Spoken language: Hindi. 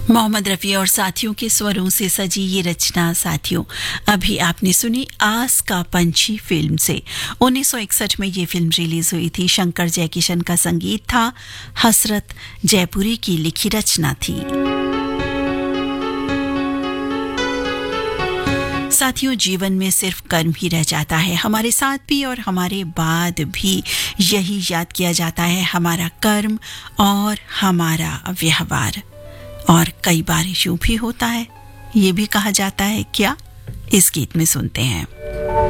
मोहम्मद रफ़ी और साथियों के स्वरों से सजी ये रचना साथियों अभी आपने सुनी आस का पंछी फिल्म से। 1961 में ये फिल्म रिलीज हुई थी। शंकर जयकिशन का संगीत था, हसरत जयपुरी की लिखी रचना थी। साथियों, जीवन में सिर्फ कर्म ही रह जाता है। हमारे साथ भी और हमारे बाद भी यही याद किया जाता है, हमारा कर्म और हमारा व्यवहार। और कई बार यूं भी होता है, ये भी कहा जाता है क्या? इस गीत में सुनते हैं।